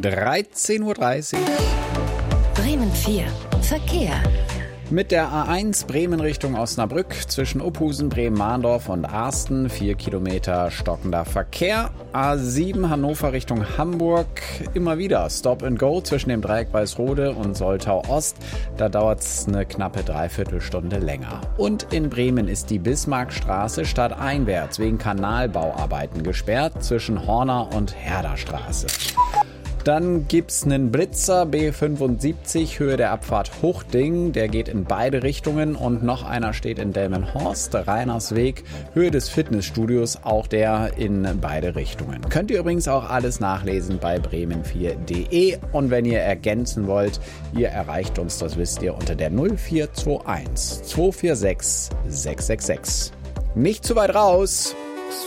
13:30 Uhr. Bremen 4. Verkehr. Mit der A1 Bremen Richtung Osnabrück zwischen Uphusen, Bremen-Mahndorf und Arsten 4 Kilometer stockender Verkehr. A7 Hannover Richtung Hamburg immer wieder Stop and Go zwischen dem Dreieck Weißrode und Soltau Ost. Da dauert es eine knappe Dreiviertelstunde länger. Und in Bremen ist die Bismarckstraße stadteinwärts wegen Kanalbauarbeiten gesperrt zwischen Horner und Herderstraße. Dann gibt's einen Blitzer B75 Höhe der Abfahrt Huchting, der geht in beide Richtungen und noch einer steht in Delmenhorst, Rainersweg, Höhe des Fitnessstudios, auch der in beide Richtungen. Könnt ihr übrigens auch alles nachlesen bei bremen4.de und wenn ihr ergänzen wollt, ihr erreicht uns, das wisst ihr, unter der 0421 246 666. Nicht zu weit raus!